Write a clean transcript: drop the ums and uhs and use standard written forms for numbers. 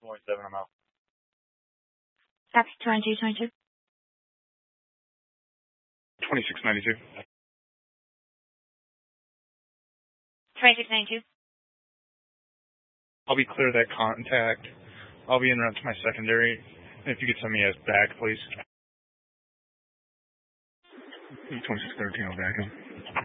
27, I'm out. Copy, 2222. 2692. 2692. I'll be clear of that contact. I'll be en route to my secondary. If you could send me a back, please. 2613, I'll back him.